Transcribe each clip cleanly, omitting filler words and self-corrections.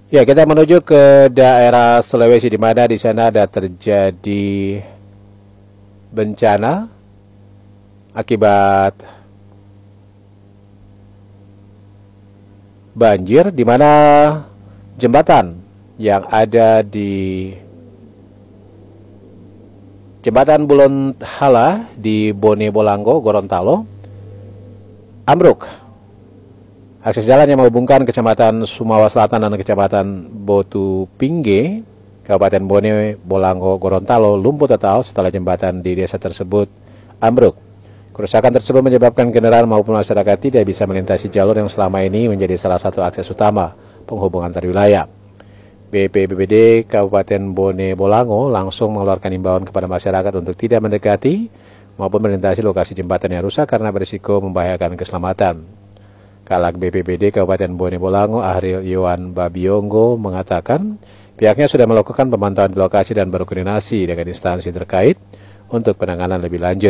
Ya, kita menuju ke daerah Sulawesi, di mana di sana ada terjadi bencana akibat banjir, di mana jembatan yang ada di Jembatan Bulon Hala di Bone Bolango, Gorontalo, ambruk. Akses jalan yang menghubungkan Kecamatan Sumawa Selatan dan Kecamatan Botu Pingge, Kabupaten Bone Bolango, Gorontalo, lumpuh total setelah jembatan di desa tersebut ambruk. Kerusakan tersebut menyebabkan kendaraan maupun masyarakat tidak bisa melintasi jalur yang selama ini menjadi salah satu akses utama penghubung antar wilayah. BPBD Kabupaten Bone Bolango langsung mengeluarkan imbauan kepada masyarakat untuk tidak mendekati maupun melintasi lokasi jembatan yang rusak karena berisiko membahayakan keselamatan. Kalak BPBD Kabupaten Bone Bolango, Ahril Yohan Babiongo, mengatakan pihaknya sudah melakukan pemantauan di lokasi dan berkoordinasi dengan instansi terkait untuk penanganan lebih lanjut.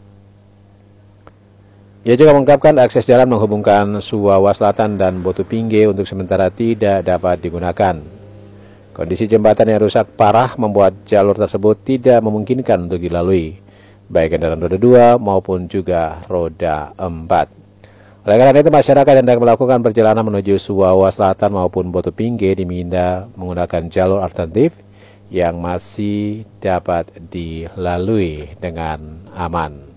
Ia juga mengungkapkan akses jalan menghubungkan Suwawa Selatan dan Botu Pingge untuk sementara tidak dapat digunakan. Kondisi jembatan yang rusak parah membuat jalur tersebut tidak memungkinkan untuk dilalui, baik kendaraan roda 2 maupun juga roda 4. Oleh karena itu, masyarakat yang hendak melakukan perjalanan menuju Suwawa Selatan maupun Botu Pingge diminta menggunakan jalur alternatif yang masih dapat dilalui dengan aman.